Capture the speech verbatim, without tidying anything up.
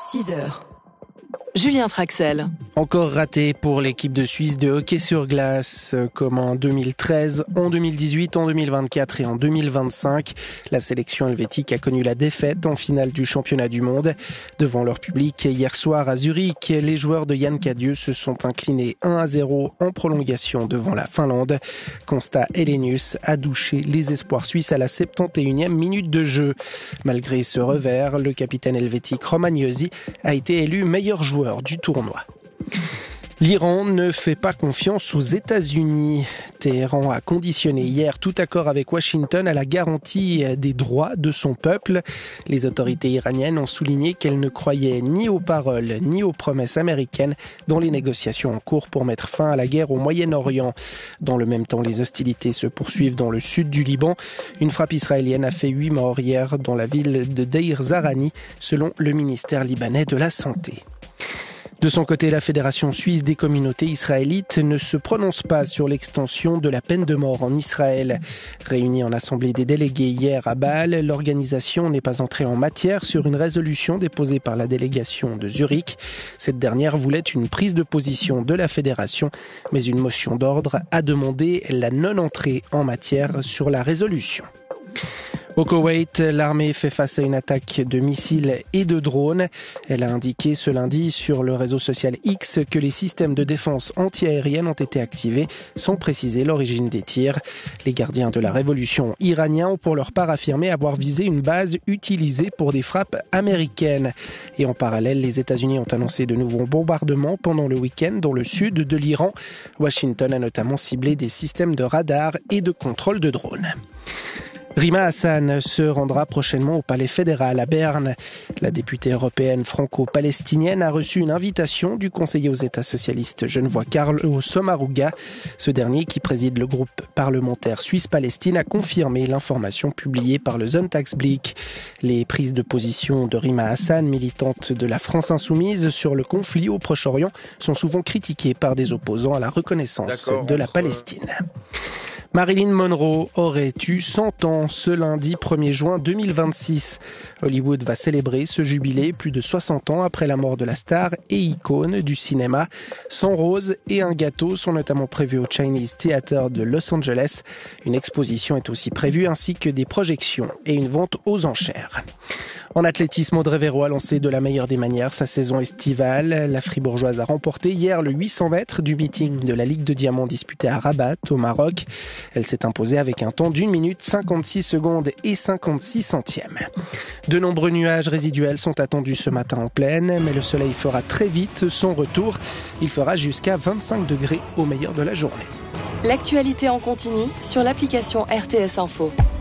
six heures. Julien Traxel. Encore raté pour l'équipe de Suisse de hockey sur glace, comme en deux mille treize, en deux mille dix-huit, en deux mille vingt-quatre et en deux mille vingt-cinq. La sélection helvétique a connu la défaite en finale du championnat du monde. Devant leur public, hier soir à Zurich, les joueurs de Yann Cadieux se sont inclinés un à zéro en prolongation devant la Finlande. Constat Helenius a douché les espoirs suisses à la septante et unième minute de jeu. Malgré ce revers, le capitaine helvétique Romagnosi a été élu meilleur joueur du tournoi. L'Iran ne fait pas confiance aux États-Unis. Téhéran a conditionné hier tout accord avec Washington à la garantie des droits de son peuple. Les autorités iraniennes ont souligné qu'elles ne croyaient ni aux paroles ni aux promesses américaines dans les négociations en cours pour mettre fin à la guerre au Moyen-Orient. Dans le même temps, les hostilités se poursuivent dans le sud du Liban. Une frappe israélienne a fait huit morts hier dans la ville de Deir Zarani, selon le ministère libanais de la Santé. De son côté, la Fédération suisse des communautés israélites ne se prononce pas sur l'extension de la peine de mort en Israël. Réunie en assemblée des délégués hier à Bâle, l'organisation n'est pas entrée en matière sur une résolution déposée par la délégation de Zurich. Cette dernière voulait une prise de position de la Fédération, mais une motion d'ordre a demandé la non-entrée en matière sur la résolution. Au Koweït, l'armée fait face à une attaque de missiles et de drones. Elle a indiqué ce lundi sur le réseau social X que les systèmes de défense antiaérienne ont été activés, sans préciser l'origine des tirs. Les gardiens de la révolution iraniens ont pour leur part affirmé avoir visé une base utilisée pour des frappes américaines. Et en parallèle, les États-Unis ont annoncé de nouveaux bombardements pendant le week-end dans le sud de l'Iran. Washington a notamment ciblé des systèmes de radar et de contrôle de drones. Rima Hassan se rendra prochainement au Palais fédéral à Berne. La députée européenne franco-palestinienne a reçu une invitation du conseiller aux États socialistes genevois Carlo Sommaruga. Ce dernier, qui préside le groupe parlementaire Suisse-Palestine, a confirmé l'information publiée par le Sonntagsblick. Les prises de position de Rima Hassan, militante de la France insoumise sur le conflit au Proche-Orient, sont souvent critiquées par des opposants à la reconnaissance D'accord, de la entre... Palestine. Marilyn Monroe aurait eu cent ans ce lundi premier juin deux mille vingt-six. Hollywood va célébrer ce jubilé plus de soixante ans après la mort de la star et icône du cinéma. cent roses et un gâteau sont notamment prévus au Chinese Theatre de Los Angeles. Une exposition est aussi prévue ainsi que des projections et une vente aux enchères. En athlétisme, Audrey Véro a lancé de la meilleure des manières sa saison estivale. La Fribourgeoise a remporté hier le huit cents mètres du meeting de la Ligue de Diamants disputé à Rabat, au Maroc. Elle s'est imposée avec un temps d'une minute cinquante-six secondes et cinquante-six centièmes. De nombreux nuages résiduels sont attendus ce matin en plaine, mais le soleil fera très vite son retour. Il fera jusqu'à vingt-cinq degrés au meilleur de la journée. L'actualité en continu sur l'application R T S Info.